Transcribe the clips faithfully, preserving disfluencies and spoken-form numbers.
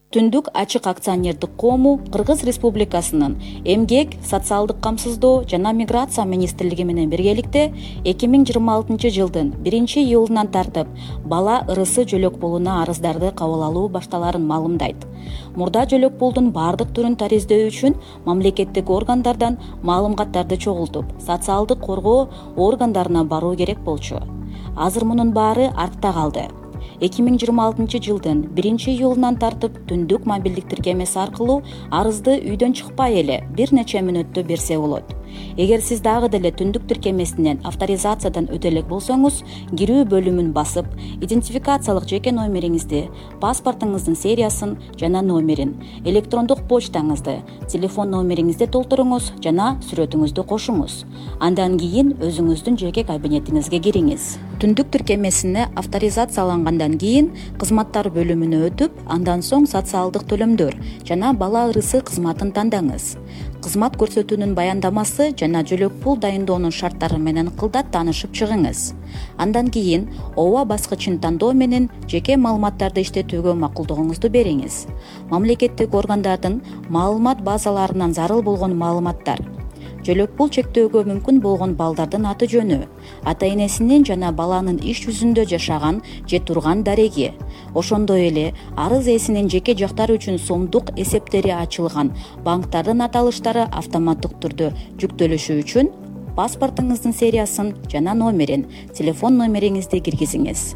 Түндүк ачык акционердик коому Кыргыз Республикасынын Эмгек, социалдык камсыздоо жана миграция министрлиги менен биргеликте эки миң жыйырма алтынчы жылдын биринчи июлунан тартып бала ырысы жөлөк пулуна арыздарды кабыл алуу башталарын маалымдайт. Мурда жөлөк пулдун бардык түрүн тариздөө үчүн мамлекеттик органдардан маалыматтарды чогултуп, социалдык коргоо органдарына баруу керек болчу. Азыр мунун баары артта калды. эки миң жыйырма алтынчы жылдын биринчи июлунан тартып түндүк мобилдик тиркемеси аркылуу арызды үйдөн чыкпай эле бир нече мүнөттө берсе болот. Эгер сиз дагы деле түндүк тиркемесинен авторизациядан өтө элек болсоңуз, кирүү бөлүмүн басып, идентификациялык жеке номериңизди, паспортуңуздун сериясын жана номерин, электрондук почтаңызды, телефон номериңизди толтуруңуз жана сүрөтүңүздү кошуңуз. Андан кийин өзүңүздүн жеке кабинетиңизге кириңиз. Түндүк тиркемесине авторизациялангандан кийин кызматтар бөлүмүнө өтүп, андан соң социалдык төлөмдөр жана бала ырысы кызматын тандаңыз. Кызмат көрсөтүүнүн баяндамасы жана жөлөк пул дайындоонун шарттары менен кылдат таанышып чыгыңыз. Андан кийин ооба баскычын тандоо менен жеке маалыматтарды иштетүүгө макулдугуңузду бериңиз. Мамлекеттик органдардын маалымат базаларынан зарыл болгон маалыматтар, жөлөк пул чектөөгө мүмкүн болгон балдардын аты жөнү, ата энесинин жана баланын иш жүзүндө жашаган же турган дареги, ошондой эле арыз ээсинин жеке жактары үчүн сомдук эсептери ачылган банктардын аталыштары автоматтык түрдө жүктөлүшү үчүн паспортуңуздун сериясын жана номерин, телефон номериңизди киргизиңиз.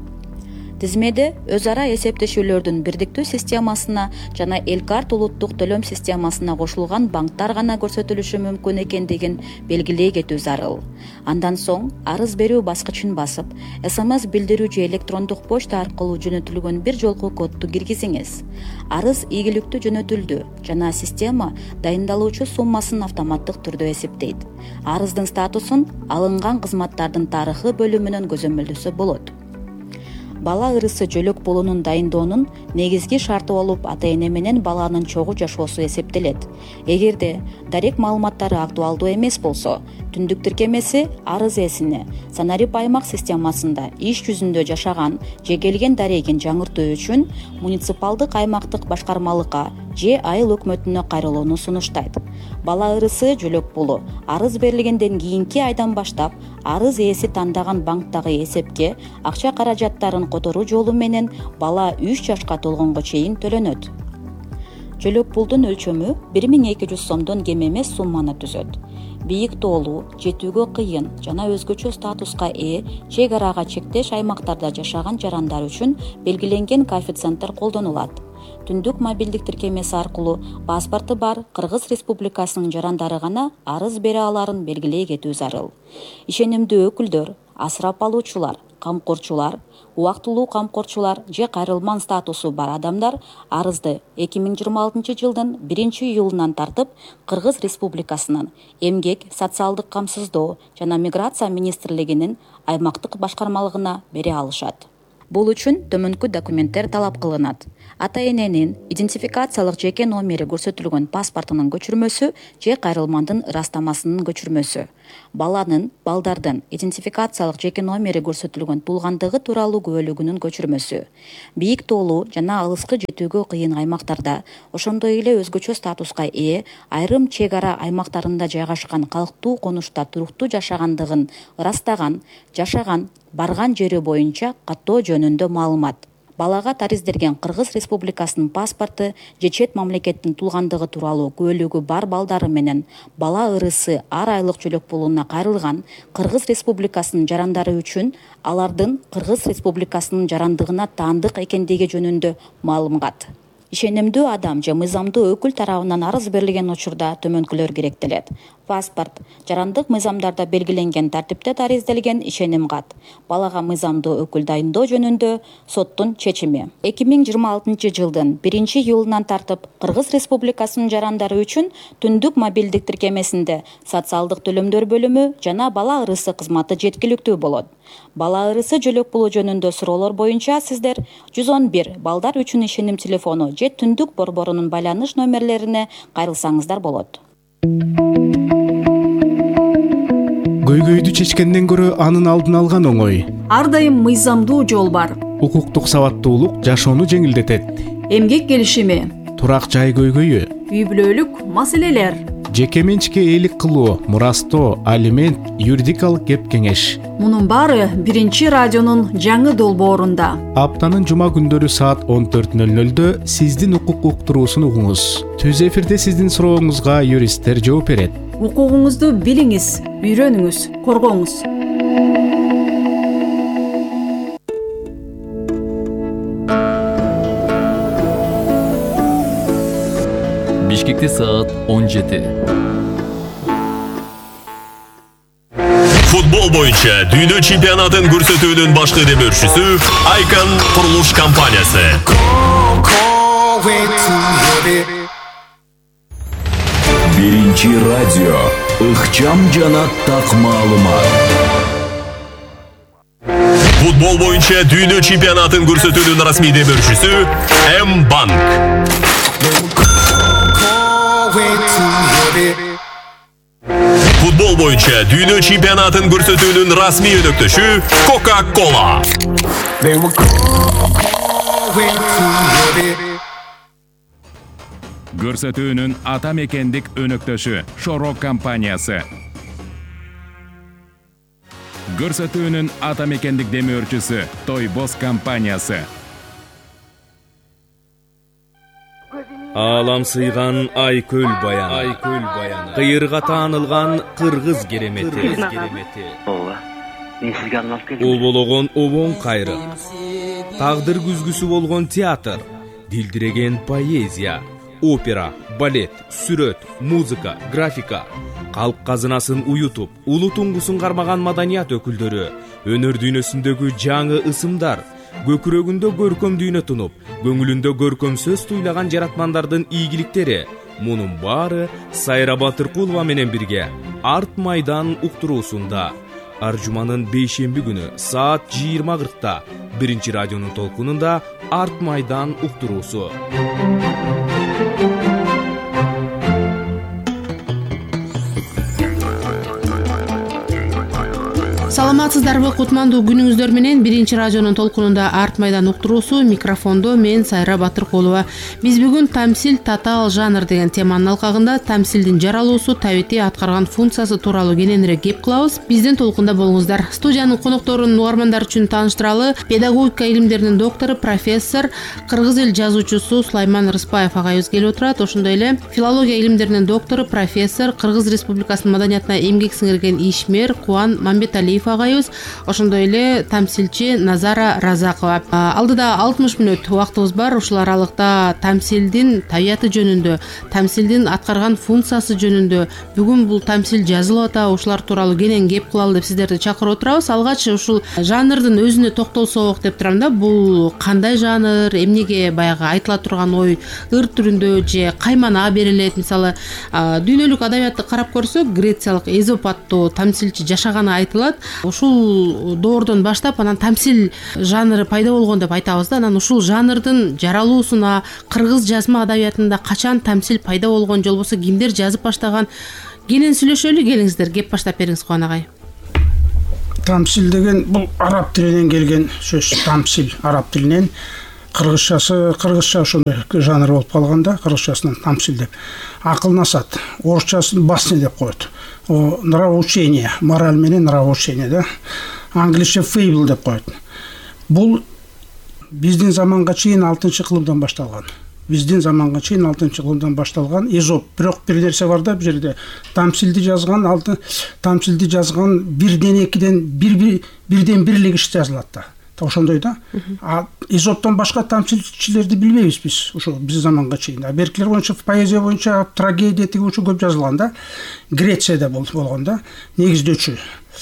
Тизмеде өз ара эсептешүүлөрдүн бирдиктүү системасына жана Элкарт улуттук төлөм системасына кошулган банктар гана көрсөтүлүшү мүмкүн экендигин белгилей кетүү зарыл. Андан соң арыз берүү баскычын басып, эс эм эс билдирүү же электрондук почта аркылуу жөнөтүлгөн бир жолку кодду киргизиңиз. Арыз ийгиликтүү жөнөтүлдү жана система дайындалуучу суммасын автоматтык түрдө эсептейт. Арыздын статусун алынган кызматтардын тарыхы бөлүмүнөн көзөмөлдөсө болот. Бала ырысы жөлөк пулунун дайындоонун негизги шарты болуп ата эне менен баланын чогуу жашоосу эсептелет. Эгерде дарек маалыматтары актуалдуу эмес болсо, түндүк тиркемеси арыз ээсине санарип аймак системасында иш жүзүндө жашаган же келген дарегин жаңыртуу үчүн муниципалдык аймактык башкармалыкка же айыл өкмөтүнө кайрылууну сунуштайт. Бала ырысы жөлөк пулу арыз берилгенден кийинки айдан баштап арыз ээси тандаган банктагы эсепке акча каражаттарын которуу жолу менен бала үч жашка толгонго чейин төлөнөт. Жөлөк пулдун өлчөмү бир миң эки жүз сомдон кем эмес сумманы түзөт. Бийик тоолуу, жетүүгө кыйын жана өзгөчө статуска ээ чек арага чектеш аймактарда жашаган жарандар үчүн белгиленген коэффициенттер колдонулат. Түндүк мобилдик тиркемеси аркылуу паспорту бар Кыргыз Республикасынын жарандары гана арыз бере аларын белгилей кетүү зарыл. Ишенимдүү өкүлдөр, асырап алуучулар, камкорчулар, убактылуу камкорчулар же кайрылман статусу бар адамдар арызды эки миң жыйырма алтынчы жылдын биринчи июлунан тартып Кыргыз Республикасынын Эмгек, социалдык камсыздоо жана миграция министрлигинин аймактык башкармалыгына бере алышат. Бул үчүн төмөнкү документтер талап кылынат. Ата эненин идентификациялык жеке номери көрсөтүлгөн паспортунун көчүрмөсү же кайрылмандын ырастамасынын көчүрмөсү. Баланын, балдардын идентификациялык жеке номери көрсөтүлгөн туулгандыгы тууралуу күбөлүгүнүн көчүрмөсү. Бийик тоолуу жана алыскы жетүүгө кыйын аймактарда, ошондой эле өзгөчө статуска ээ айрым чек ара аймактарында жайгашкан калктуу конушта туруктуу жашагандыгын ырастаган, жашаган, барган жери боюнча каттоо жөнүндө маалымат. Балага тариздерген Кыргыз Республикасынын паспорту же чет мамлекеттин туулгандыгы тууралуу күбөлүгү бар балдары менен бала ырысы ар айлык жөлөк пулуна кайрылган Кыргыз Республикасынын жарандары үчүн алардын Кыргыз Республикасынын жарандыгына таандык экендиги жөнүндө маалымат. Ишенимдүү адам же мыйзамдуу өкүл тарабынан арыз берилген учурда төмөнкүлөр керектелет. Паспорт, жарандык мыйзамдарда белгиленген тартипте таризделген ишеним кат. Балага мыйзамдуу өкүл дайындоо жөнүндө соттун чечими. эки миң жыйырма алтынчы жылдын биринчи июлунан тартып Кыргыз Республикасынын жарандары үчүн түндүк мобилдик тиркемесинде социалдык төлөмдөр бөлүмү жана бала ырысы кызматы жеткиликтүү болот. Бала ырысы жөлөк пулу жөнүндө суроолор боюнча сиздер жүз он бир балдар үчүн ишеним телефону же түндүк борборунун байланыш номерлерине кайрылсаңыздар болот. Көйгөйдү чечкенден көрө анын алдын алган оңой. Ар дайым мыйзамдуу жол бар. Укуктук сабаттуулук жашоону жеңилдетет. эмгек келишими, турак жай көйгөйү, үй бүлөлүк маселелер, жеке менчикке ээлик кылуу, мурастоо, алимент, юридикалык кеп кеңеш. мунун баары биринчи радионун жаңы долбоорунда. Аптанын жума күндөрү саат он төрт нөл нөлдө сиздин укук уктуруусун угуңуз. Түз эфирде сиздин сурооңузга юристтер жооп берет. Укугуңузду билиңиз, үйрөнүңүз, коргоңуз. Бишкекте саат он жети. Футбол боюнча дүйнө чемпионатын көрсөтүүнүн башкы демөөрчүсү Айкан курулуш компаниясы. Биринчи радио ыкчам жана так маалымат. Футбол боюнча дүйнө чемпионатын көрсөтүүнүн расмий демөөрчүсү М-банк. Футбол боюнча дүйнө чемпионатын көрсөтүүнүн расмий өнөктөшү Coca-Cola. Көрсөтүүнүн ата мекендик өнөктөшү Шорок компаниясы. Көрсөтүүнүн ата мекендик демөөрчүсү Тойбос компаниясы. Алам сыйган Айкөл баяны, Айкөл баяны. Кыйырга таанылган кыргыз керемети. Ооба. Мен сизге арналып келдим. Улбологон обон кайры. Тагдыр күзгүсү болгон театр, дилдиреген поэзия, опера, балет, сүрөт, музыка, графика, калк казынасын уютуп, улуу туңгусун кармаган маданият өкүлдөрү, өнөр дүйнөсүндөгү жаңы ысымдар, көкүрөгүндө көркөм дүйнө тунуп, көңүлүндө көркөм сөз туйлаган жаратмандардын ийгиликтери. Мунун баары Сайра Батыркулова менен бирге Арт майдан уктуруусунда. Аржуманын бейшемби күнү саат жыйырма кыркта биринчи радионун толкунунда Арт майдан уктуруусу. Саламатсыздарбы, кутмандуу күнүңүздөр менен биринчи радионун толкунунда Арт майдан уктуруусу, микрофондо мен Сайра Батыркулова. Биз бүгүн тамсил татаал жанр деген теманын алкагында тамсилдин жаралуусу, табити аткарган функциясы тууралуу кененирээк кеп кылабыз. Биздин толкунда болуңуздар. Студиянын конокторун угармандар үчүн тааныштыралы. Педагогика илимдеринин доктору, профессор, кыргыз эл жазуучусу Сулайман Рыспаев агайыбыз келип отурат. Ошондой эле филология илимдеринин доктору, профессор, Кыргыз Республикасынын маданиятына эмгек сиңирген ишмер Кубан Мамбеталиев агайыбыз, ошондой эле тамсилчи Назара Разакова. Алдыда алтымыш мүнөт убактыбыз бар. Ушул аралыкта тамсилдин табияты жөнүндө, тамсилдин аткарган функциясы жөнүндө, бүгүн бул тамсил жазылып ата, ушулар тууралуу кенен кеп кылалы деп сиздерди чакырып отурабыз. Алгач ушул жанрдын өзүнө токтолсок деп турам да. Бул кандай жанр, эмнеге баягы айтыла турган ой ыр түрүндө же каймана берилет? Мисалы, дүйнөлүк адабиятты карап көрсөк, грециялык Эзоп аттуу тамсилчи жашаганы айтылат. Ушул доордон баштап анан тамсил жанры пайда болгон деп айтабыз да. Анан ушул жанрдын жаралуусуна кыргыз жазма адабиятында качан тамсил пайда болгон, же болбосо кимдер жазып баштаган, кенен сүйлөшөлү. Келиңиздер, кеп баштап бериңиз Кубан агай. Тамсил деген бул араб тилинен келген сөз. Тамсил араб тилинен, кыргызчасы кыргызча ошондой жанр болуп калганда, кыргызчасынан тамсил деп. Акыл насаат, орусчасын басня деп коет. О нравоучение, мораль менен нравоучение да. Англисче fable деп коет. Бул биздин заманга чейин алтынчы кылымдан башталган. Биздин заманга чейин алтынчы кылымдан башталган Эзоп. Бирок бир нерсе бар да, бул жерде тамсилди жазган, алты тамсилди жазган бирден экиден бир бирден бирлик иш жазылат да. Ошондой да. А Эзоптон башка тамсилчилерди билбейбиз биз, ошо биздин заманга чейин. А беркилер боюнча, поэзия боюнча, трагедия тигүүчү көп жазылган да. Грецияда болгон да, негиздөөчү.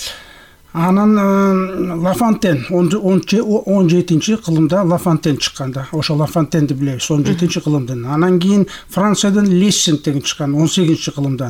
Анан Ла Фонтен он жетинчи кылымда Ла Фонтен чыккан да. Ошо Ла Фонтенди билебиз, он жетинчи кылымдан. Анан кийин Франциядан Лессинг деген чыккан он сегизинчи кылымдан.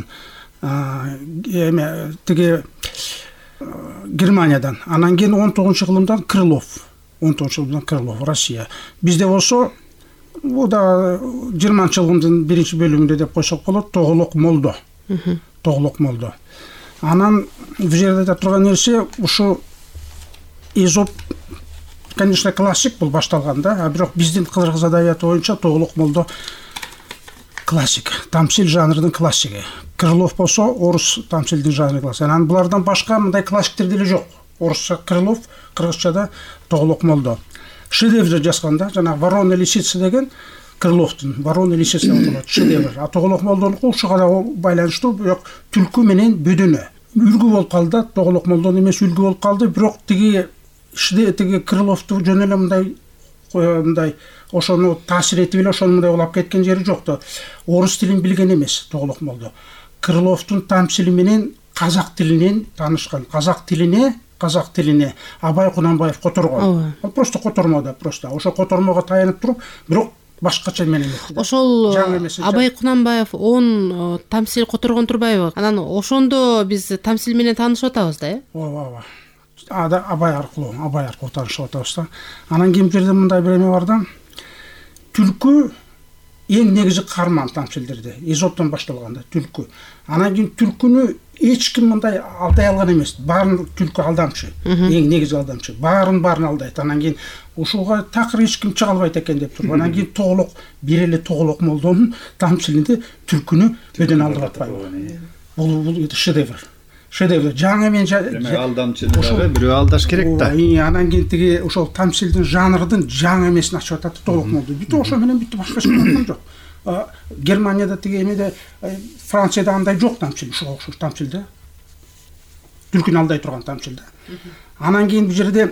Эме тиги Германиядан. Анан кийин он тогузунчу кылымдан Крылов. он тогузунчу кылымдан Крылов, Россия. Бизде болсо, бул да жыйырманчы кылымдын биринчи бөлүмүндө деп койсок болот, Тоголок Молдо. Тоголок Молдо. Анан бул жерде да турган нерсе, ушу Эзоп конечно классик бул башталганда, а бирок биздин кыргыз адабияты боюнча Тоголок молдо классик, тамсил жанрдын классиги. Крылов болсо орус тамсилдин жанры классик. Анан булардан башка мындай классиктер деле жок. Орусча Крылов, кыргызчада Тоголок молдо. Шедевр жазганда жанагы Ворона лисица деген Крыловдун Ворона лисица деп аталат шедевр. А Тоголок молдонуку ушуга да байланыштуу, бирок түлкү менен бөдөнө. Үлгү болуп калды, Тоголок молдон эмес үлгү болуп калды, бирок тиги шиде тиги Крыловду жөн эле мындай мындай ошону таасир этип эле ошону мындай улап кеткен жери жокто. Орус тилин билген эмес Тоголок молдо. Крыловдун тамсили менен казак тилинен таанышкан. Казак тилине казак тилине Абай Кунанбаев которгон. Ал просто котормодо, просто ошо котормого таянып туруп, бирок башкача менен айтты. Ошол Абай Кунанбаев он тамсил которгон турбайбы? Анан ошондо биз тамсил менен таанышып атабыз да, э? Ооба, ооба. Ада Абай аркылуу, Абай аркылуу таанышып атабыз да. Анан кийин жерде мындай бир эме бар да. Түлкү эң негизи карман тамсилдерде. Эзоптон башталганда түлкү. Анан кийин түлкүнү эч ким мындай алдай алган эмес. Баарын түлкү алдамчы. Эң негизи алдамчы. Баарын баарын алдайт. Анан кийин ушуга такыр эч ким чыга албайт экен деп туруп. Анан кийин Тоголок, бир эле Тоголок молдонун тамсилинде түлкүнү бөдөн алдырып атпайбы. Бул бул шедевр. Шедевр. Жаңы мен алдамчылыгы бирөө алдаш керек да. Анан кийин тиги ошол тамсилдин жанрдын жаңы эмесин ачып атат Тоголок молдо. Бүт ошо менен бүт башка эч нерсе жок. Германияда тиги эмеде, Францияда андай жок тамсил, ушуга окшош тамсилде. Түлкүнү алдай турган тамсилде. Анан кийин бул жерде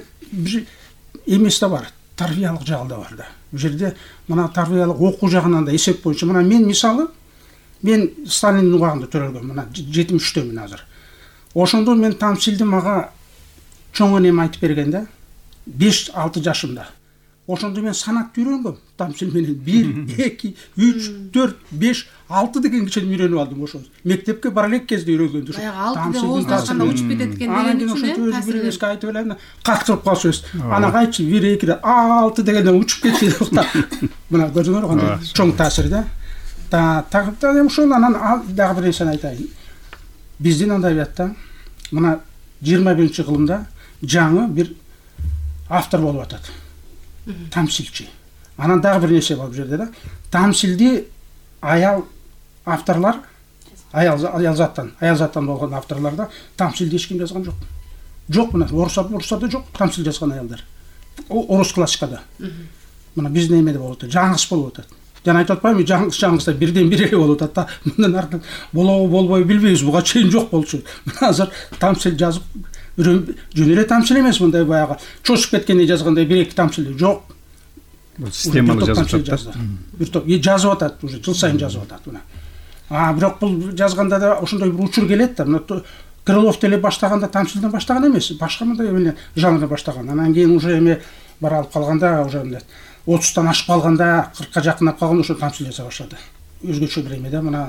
эмес да бар, тарбиялык жагы да бар да. Бул жерде мына тарбиялык окуу жагынан да эсеп боюнча, мына мен мисалы, мен Сталиндин убагында төрөлгөм, мына жетимиш үчтөмүн азыр. Ошондо мен тамсилди мага чоң энем айтып берген да, беш алты жашымда. Ошондо мен санатты үйрөнгөм, тамсил менен бир, эки, үч, төрт, беш, алты деген чейин үйрөнүп алдым ошо. Мектепке бара элек кезде үйрөнгөм. Баягы алты оозду ачканда учуп кетет экен деген үчүн э, бир нерсе айтып элем, кактырып калсыз. Ана кайтчы бир, эки, алты дегенден учуп кетти деп уктап. Мына көрдүңөр кандай чоң таасир да. Та та ошол анан дагы бир нерсени айтайын. Биздин адабиятта мына жыйырма биринчи кылымда жаңы бир автор болуп атат. Тамсилчи. Анан дагы бир нерсе бар бул жерде да. Тамсилди аял авторлар, аял аял заттан, аял заттан болгон авторларда тамсилди эч ким жазган жок. Жок, мына орусчада жок тамсил жазган аялдар. Орус классикада. Мына биздин эмеде болот, жаңгыс болуп атат. Жана айтып атпаймынбы, жаңгыс жаңгыста бирден бир эле болуп атат да. Мындан артын болобу болбой билбейбиз, буга чейин жок болчу. Мына азыр тамсил жазып жөн эле тамсил эмес, мындай баягы чочуп кеткенде жазгандай бир эки тамсил жок. Бул системалык жазып атат. Бир топ жазып атат, уже жыл сайын жазып атат мына. А бирок бул жазганда да ошондой бир учур келет да. Мына Крылов деле баштаганда тамсилден баштаган эмес, башка мындай эмне жанрда баштаган. Анан кийин уже эме бара алып калганда, уже эмне отуздан ашып калганда, кыркка жакындап калганда ошо тамсил жаза баштады. Өзгөчө бир эме да, мына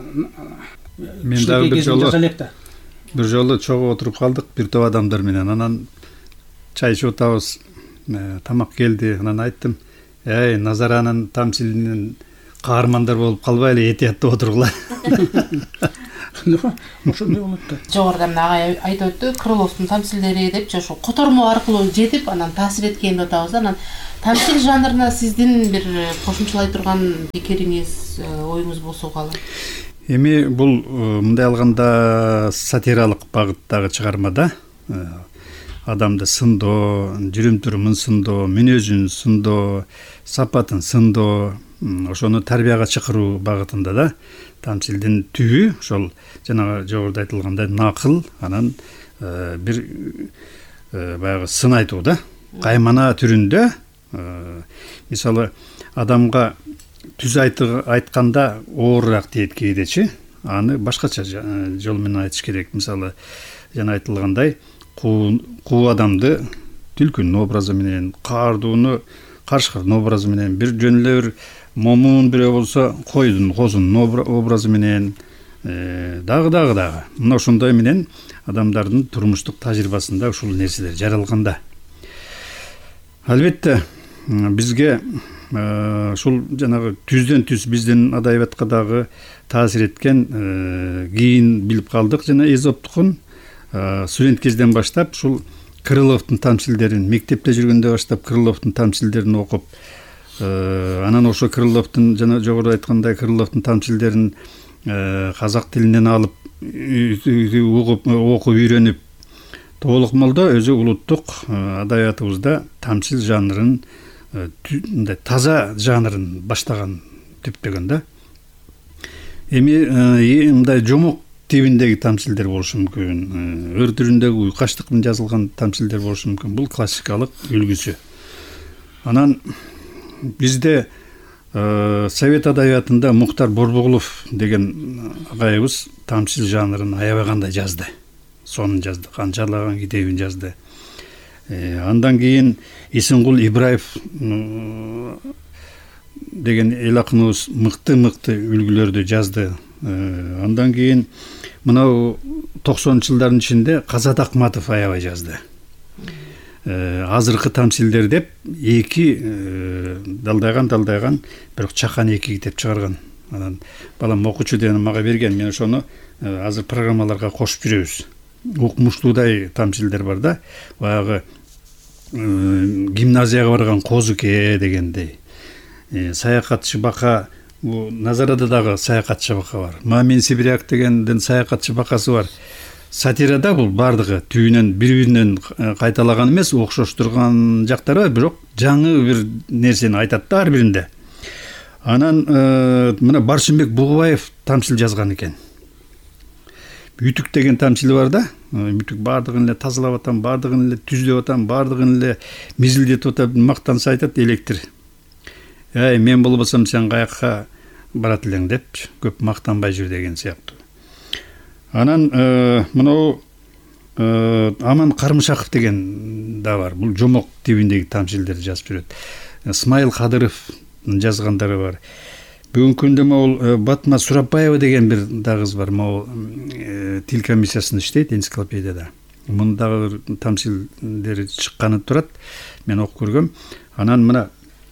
мен дагы бир жолу бир жолу чогуу отуруп калдык бир топ адамдар менен. Анан чай ичип атабыз, тамак келди. Анан айттым: "Эй, Назаранын тамсилинен каармандар болуп калбай эле этияттап отургула." Ошондой болот да. Жогоруда мына агай айтып өттү, Крыловдун тамсилдери депчи, ошо котормо аркылуу жетип, анан таасир эткен деп атабыз. Анан тамсил жанрына сиздин бир кошумчалай турган пикириңиз, оюңуз болсо калы? Эми бул мындай алганда сатиралык багыттагы чыгарма да. Адамды сындоо, жүрүм турумун сындоо, мүнөзүн сындоо, сапатын сындоо, ошону тарбияга чакыруу багытында да. Тамсилдин түбү ошол жанагы жогоруда айтылгандай накыл, анан бир баягы сын айтуу да. Каймана түрүндө, мисалы адамга түз айтканда оорураак тиет кээдечи, аны башкача жол менен айтыш керек. Мисалы жана айтылгандай куу адамды түлкүнүн образы менен, каардууну каршкардын образы менен, бир жөн эле бир момун бирөө болсо койдун, козунун образы менен, дагы дагы дагы. Мына ошондой менен адамдардын турмуштук тажрыйбасында ушул нерселер жаралганда. Албетте бизге ушул жанагы түздөн түз биздин адабиятка дагы таасир эткен кийин билип калдык. Жана Эзоптукун студент кезден баштап ушул Крыловдун тамсилдерин мектепте жүргөндө баштап Крыловдун тамсилдерин окуп, анан ошо Крыловдун жана жогоруда айткандай Крыловдун тамсилдерин казак тилинен алып угуп окуп үйрөнүп, толук молдо өзү улуттук адабиятыбызда тамсил жанрын, таза жанрын баштаган түптөгөн да. Эми мындай жомок тибиндеги тамсилдер болушу мүмкүн, өр түрүндөгү уйкаштыктын жазылган тамсилдер болушу мүмкүн. Бул классикалык үлгүсү. Анан бизде совет адабиятында Мухтар Борбугулов деген агайыбыз тамсил жанрын аябай кандай жазды. Сонун жазды, канчалаган китебин жазды. Андан кийин Исенгул Ибраев деген эл акыныбыз мыкты-мыкты үлгүлөрдү жазды. Андан кийин мынау токсонунчу жылдардын ичинде Казат Акматов аябай жазды. Азыркы тамсилдер деп эки далдайган далдайган бирок чакан эки китеп чыгарган. Анан балам окучу деген мага берген, мен ошону азыр программаларга кошуп жүрөбүз. Укмуштуудай тамсилдер бар да, баягы гимназияга барган Козуке дегендей. Саякатчы бака, Назарада дагы саякатчы бака бар. Мамин Сибиряк дегенден саякатчы бакасы бар. Сатирада бул бардыгы түйүнөн бири-биринен кайталаган эмес, окшоштурган жактары бар, бирок жаңы бир нерсени айтат да ар биринде. Анан мына Баршынбек Бугубаев тамсил жазган экен. Бүтүк деген тамсили бар да. Бүтүк бардыгын эле тазалап атам, бардыгын эле түздөп атам, бардыгын эле мизилдетип атам, мактанса айтат электр. Эй, мен болбосом сен каяка барат элең деп, көп мактанбай жүр деген сыяктуу. Анан мынау Аман Кармышаков деген да бар. Бул жомок тибиндеги тамсилдерди жазып жүрөт. Исмайыл Кадыровдун жазгандары бар. Бүгүнкү күндө могул Батма Сурапбаева деген бир дагыз бар. Могул тил комиссиясында иштейт, энциклопедияда. Мундагы тамсилдери чыкканы турат. Мен окуп көргөм. Анан мына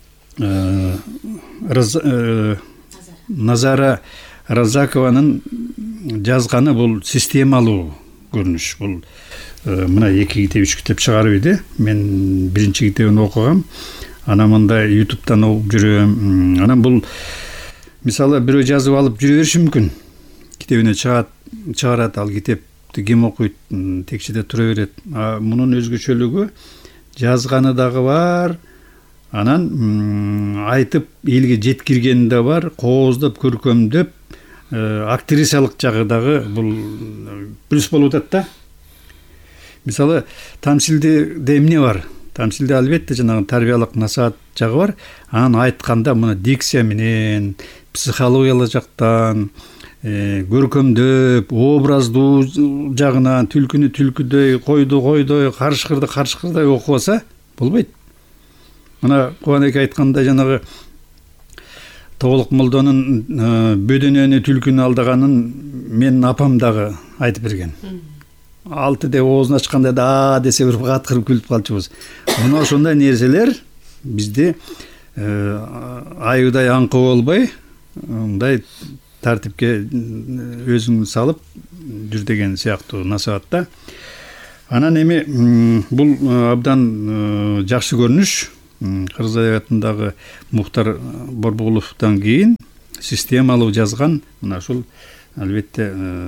Назара Разакованын жазганы бул системалуу көрүнүш. Бул мына эки китеп, үч китеп чыгарып иди. Мен биринчи китебин окугам. Анан мындай ютубтан окуп жүрөм. Анан бул мисалы бирөө жазып алып жүрө бериши мүмкүн. Китебине чыгат, чыгарат, ал китепти ким окуйт, текчеде тура берет. А мунун өзгөчөлүгү жазганы дагы бар. Анан айтып элге жеткиргени да бар, кооздоп, көркөмдөп, актрисалык жагы дагы бул плюс болуп атат да. Мисалы, тамсилде эмне бар? Тамсилде албетте жанагы тарбиялык насаат жагы бар. Анан айтканда мына дикция менен, психологиялык жактан, көркөмдөп, образдуу жагынан түлкүнү түлкүдөй, койду койдой, карышкырды карышкырдай окубаса болбойт. Мына Кубанеке айткандай жанагы Тоголук молдонун бөдөнөнү түлкүнү алдаганын менин апам дагы айтып берген. Алты деп оозун ачканда да десе бир каткырып күлүп калчубуз. Мына ошондой нерселер бизде аюудай аңкы болбой, мындай тартипке өзүң салып жүр деген сыяктуу насаатта. Анан эми бул абдан жакшы көрүнүш. Кыргыз адабиятындагы Мухтар Борбугуловдон кийин системалуу жазган мына ушул албетте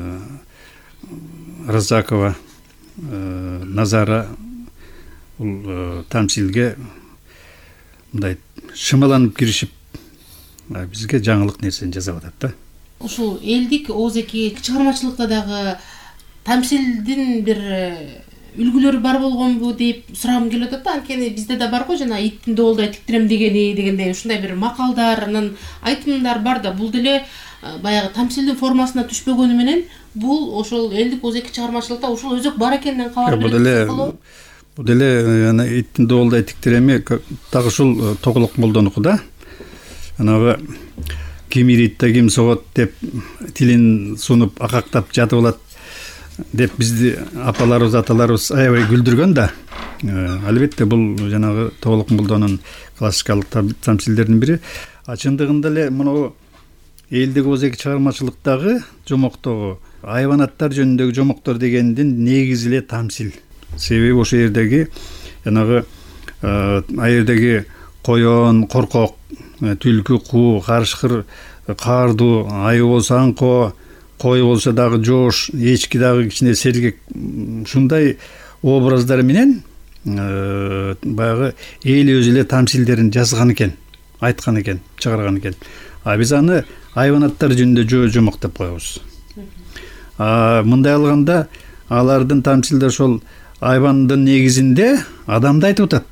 Разакова, Назара бул тамсилге мындай шымаланып киришип бизге жаңылык нерсени жасап атат да. Ушул элдик оозеки чыгармачылыкта дагы тамсилдин бир үлгүлөрү бар болгонбу деп сурагым келип атат да. Анткени бизде да бар го жана иттин доолдай тиктирем дегени дегендей ушундай бир макалдар, анан айтымдар бар да. Бул деле баягы тамсилдин формасына түшпөгөнү менен бул ошол элдик оозеки чыгармачылыкта ушул өзөк бар экенинен кабар берет. Бул деле ана иттин доолдай тиктиреми дагы ушул Тоголук молдонуку да. Анагы ким ирит да ким согот деп тилин сунуп акактап жатып алат деп бизди апаларыбыз, аталарыбыз аябай күлдүргөн да. Албетте бул жанагы Тоголук молдонун классикалык тамсилдеринин бири. Чындыгында эле мына элдик оозеки чыгармачылыктагы жомоктогу айванаттар жөнүндөгү жомоктор дегендин негизи эле тамсил. себеби ошол жердеги жанагы аердеги коён, коркок, түлкү, куу, карышкыр, каардуу, айы болсо аңко, кой болсо дагы жоош, эчки дагы кичине сергек, ушундай образдар менен баягы эл өзү эле тамсилдерин жазган экен, айткан экен, чыгарган экен. А биз аны айбанаттар жөнүндө жөө жомоктоп коебуз. А мындай алганда алардын тамсилдери ошол айбандын негизинде адамды айтып атат.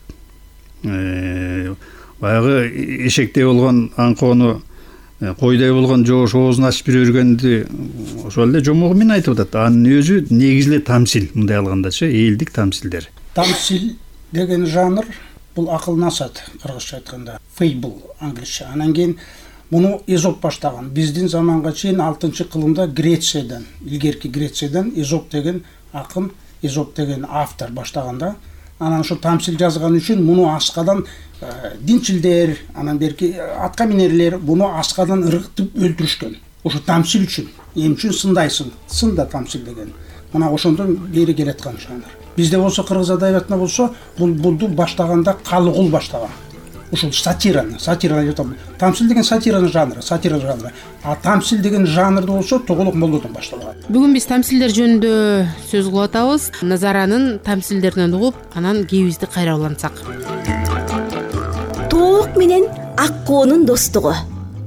Баягы эшектей болгон аңкоону, койдой болгон жоош оозун ачып бере бергенди ошол эле жомогу менен айтып атат. Анын өзү негизи эле тамсил, мындай алгандачы элдик тамсилдер. Тамсил деген жанр бул акыл насаат, кыргызча айтканда fable англисче. Анан кийин муну Эзоп баштаган. Биздин заманга чейин алтынчы кылымда Грециядан, илгерки Грециядан Эзоп деген акын, Эзоп деген автор баштаганда, анан ошо тамсил жазган үчүн муну аскадан динчилдер, анан берки атка минерлер буну аскадан ыргытып өлтүрүшкөн. Ошо тамсил үчүн, эм үчүн сындайсың, сында тамсил деген. Мына ошондон бери келаткан жанр. Бизде болсо кыргыз адабиятында болсо бул булду баштаганда Калыгул баштаган. Ушул сатираны, сатираны айтам. Тамсил деген сатиранын жанры, сатира жанры. А тамсил деген жанрды болсо Тоголок Молдодон башталган. Бүгүн биз тамсилдер жөнүндө сөз кылып атабыз. Назаранын тамсилдеринен угуп, анан кийибизди кайра улантсак. Тоок менен Аккоонун достугу.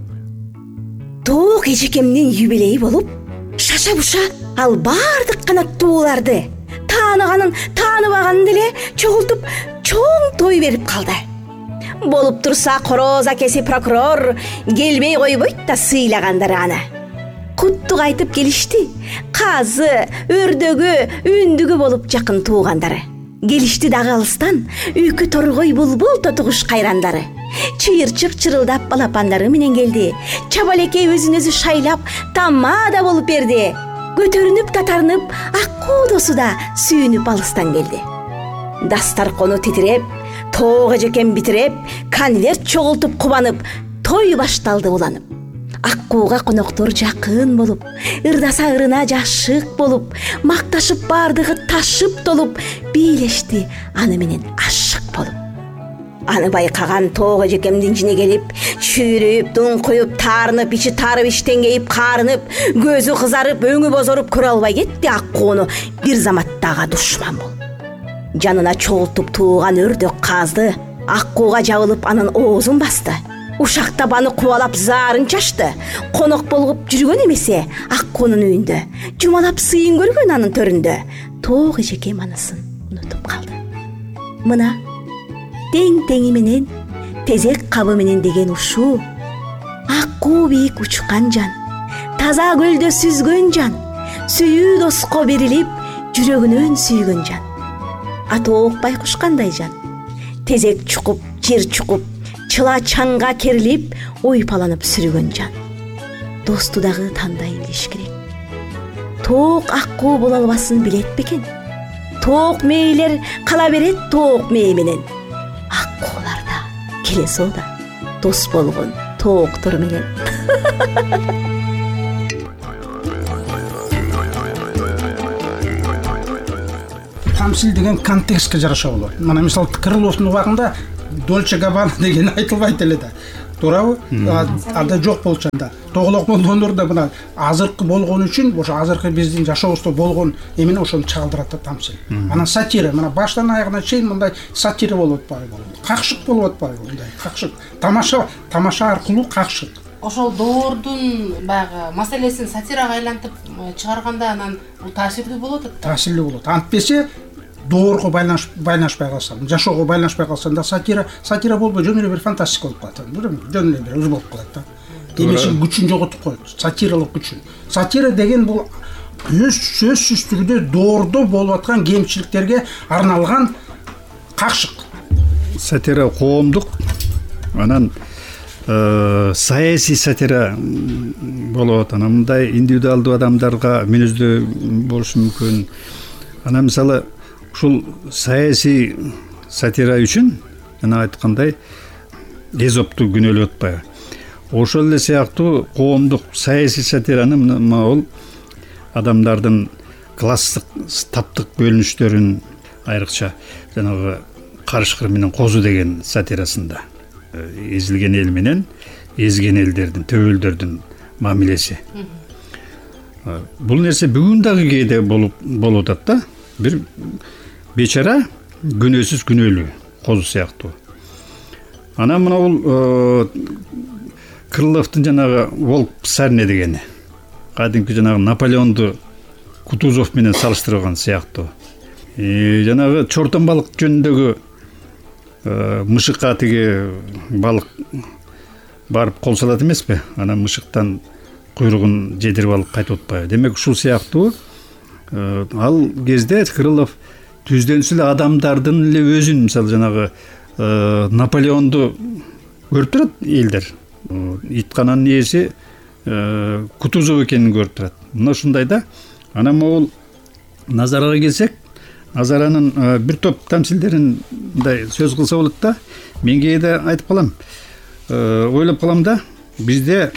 Тоок эжекемдин юбилейи болуп, шаша-буша ал бардык канаттууларды тааныганын, тааныбаганын деле чогултуп, чоң той берип калды. Болуп турса короз акеси прокурор келбей койбойт да сыйлагандары аны. Куттук айтып келишти. Казы, өрдөгү, үндүгү болуп жакын туугандары. Келишти дагы алыстан үйкү торгой булбул тотугуш кайрандары. Чыйырчык чырылдап балапандары менен келди. Чабалеке өзүн өзү шайлап тамада болуп берди. Көтөрүнүп татарынып Аккуу досу да сүйүнүп алыстан келди. Дастаркону титиреп, тоок эжекем битиреп, конверт чогултуп кубанып, той башталды уланып. Аккууга коноктор жакын болуп, ырдаса ырына жашык болуп, макташып бардыгы ташып толуп, бийлешти аны менен ашык болуп. Аны байкаган тоок эжекемдин жини келип, чүйрүп, дуңкуюп, таарынып, ичи тарып, иштен кейип, каарынып, көзү кызарып, өңү бозоруп көрө албай кетти Аккууну бир заматтагы душман болуп. Жанына чогултуп тууган өрдөк казды, Аккууга жабылып анын оозун басты. Ушактап аны кубалап заарын чачты. Конок болгуп жүргөн эмесе Аккуунун үйүндө, жумалап сыйын көргөн анын төрүндө. Тоок эжекем анысын унутуп калды. Мына тең-теңи менен, тезек кабы менен деген ушул Аккуу бийик учкан жан, таза көлдө сүзгөн жан, сүйүү доско берилип, жүрөгүнөн сүйгөн жан. А тоок байкуш кандай жан? Тезек чукуп, жер чукуп, чыла чаңга керилип, ойпаланып сүргөн жан. Досту дагы тандай билиш керек. Тоок Аккуу боло албасын билет бекен. Тоок мейлер кала берет тоок мээ менен. Аккуулар да келе да дос болгон тооктор менен. Тамсил деген контекстке жараша болот. Мына мисалы Крыловдун убагында Дольче Габбана деген айтылбайт эле да. Туурабы? Анда жок болчу анда. Тоголок Молдондор да мына азыркы болгон үчүн, ошо азыркы биздин жашообузда болгон эмени ошону чагылдырат да тамсил. Анан сатира, мына баштан аягына чейин мындай сатира болуп атпайбы? Какшык болуп атпайбы мындай? Какшык. Тамаша, тамаша аркылуу какшык. Ошол доордун баягы маселесин сатирага айлантып чыгарганда анан бул таасирдүү болот да. Таасирдүү болот. Антпесе доорго байланыш байланышпай калса, жашоого байланышпай калса да сатира, сатира болбой жөн эле бир фантастика болуп калат. Жөн эле бир өз болуп калат да. Демешин күчүн жоготуп коет, сатиралык күчүн. Сатира деген бул өз сөзсүз түрдө доордо болуп аткан кемчиликтерге арналган какшык. Сатира коомдук, анан саясий сатира болот. Анан мындай индивидуалдуу адамдарга мүнөздүү болушу мүмкүн. Анан мисалы ушул саясий сатира үчүн жана айткандай Эзопту күнөөлөп атпайбы? Ошол эле сыяктуу коомдук саясий сатираны могул адамдардын класстык, таптык бөлүнүштөрүн, айрыкча жанагы Карышкыр менен Козу деген сатирасында эзилген эл менен эзген элдердин, төбөлдөрдүн мамилеси. Бул нерсе бүгүн дагы кээде болуп болуп атат да. Бир бечара күнөөсүз күнөөлүү Козу сыяктуу. Анан мына бул Крыловдун жанагы Волк Псарня дегени, кадимки жанагы Наполеонду Кутузов менен салыштырган сыяктуу. Жанагы чортон балык жөнүндөгү мышыкка тиги балык барып кол салат эмеспи? Анан мышыктан куйругун жедирип алып кайтып атпайбы? Демек ушул сыяктуу ал кезде Крылов түздөнсү эле адамдардын эле өзүн, мисалы жанагы Наполеонду көрүп турат элдер. Иткананын ээси Кутузов экенин көрүп турат. Мына ушундай да. Анан могул Назарага келсек, Назаранын бир топ тамсилдерин мындай сөз кылса болот да. Мен кээде айтып калам, ойлоп калам да, бизде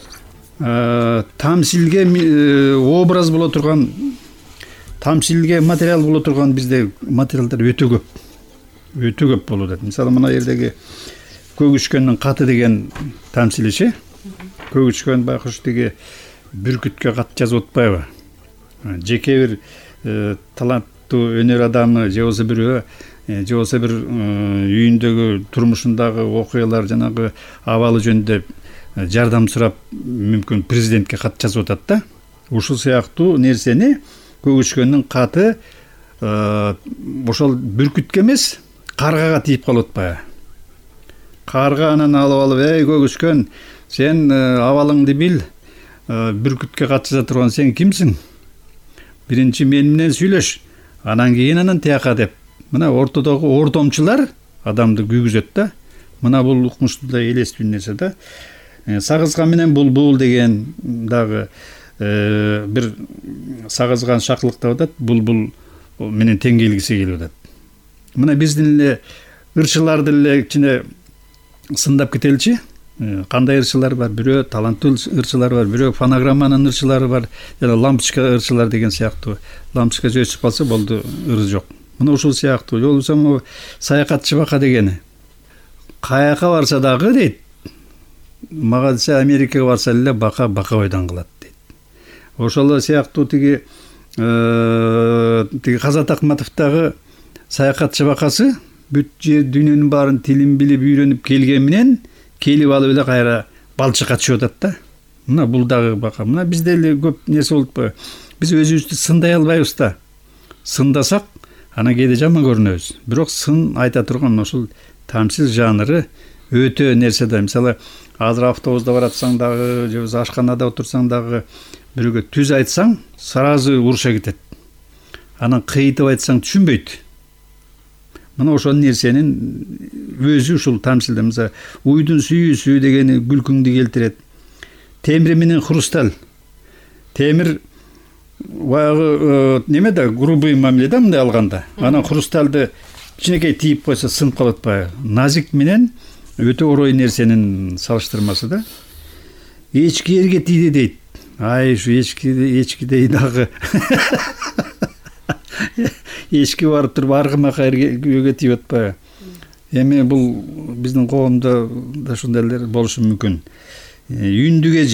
тамсилге образ боло турган, тамсилге материал боло турган бизде материалдар өтө көп. Өтө көп болуп атат. Мисалы мына жердеги Көгүчкөндүн каты деген тамсилиши. Көгүчкөн байкуш тиги бүркүткө кат жазып атпайбы? Жеке бир таланттуу өнөр адамы же болбосо бирөө, же болбосо бир үйүндөгү турмушундагы окуялар, жанагы абалы жөнүндө жардам сурап, мүмкүн президентке кат жазып атат да. Ушул сыяктуу нерсени Көгүчкөндүн каты ошол бүркүткө эмес, каргага тийип калып атпайбы? Карга анан алып алып, эй Көгүчкөн, сен абалыңды бил, бүркүткө кат жаза турган сен кимсиң? Биринчи мен менен сүйлөш, анан кийин анан тияка деп. Мына ортодогу ордомчулар адамды күйгүзөт да. Мына бул укмуштуу да элестүү нерсе да. Сагызган менен булбул деген дагы бир сагызган шакылыктап атат, булбул менен тең келгиси келип атат. Мына биздин эле ырчыларды эле кичине сындап кетеличи. Кандай ырчылар бар? Бирөө таланттуу ырчылар бар, бирөө фонограмманын ырчылары бар, жана лампочка ырчылар деген сыяктуу. Лампочка өсүп калса болду, ыры жок. Мына ушул сыяктуу. Же болбосо саякатчы бака дегени. Каяка барса дагы дейт. Мага десе Америкага барса эле бака бака ойдан кылат дейт. Ошол сыяктуу тиги тиги Казат Акматовдагы саякатчы бакасы бүт жер дүйнөнүн баарын тилин билип үйрөнүп келген менен келип алып эле кайра балчыкка түшүп атат да. Мына бул дагы бака. Мына бизде эле көп нерсе болуп атпайбы? Биз өзүбүздү сындай албайбыз да. Сындасак, анан кээде жаман көрүнөбүз. Бирок сын айта турган ошол тамсил жанры өтө нерсе да. Мисалы, азыр автобуста баратсаң дагы, же болбосо ашканада отурсаң дагы бирөөгө түз айтсаң, сразу уруша кетет. Анан кыйтып айтсаң түшүнбөйт. Мына ошол нерсенин өзү ушул тамсилде. Мисалы, уйдун сүйүүсү дегени күлкүңдү келтирет. Темир менен хрусталь. Темир баягы неме да, грубый мамиле да мындай алганда. Анан хрустальды кичинекей тийип койсо сынып калып атпайбы? Назик менен өтө орой нерсенин салыштырмасы да. Эчки эрге тийди дейт. Ай, ушу эчки эчкидей дагы. Эчки барып туруп аргымакка эрге тийип атпайбы? Эми бул биздин коомдо да ушундайлар болушу мүмкүн. Үйүндүгө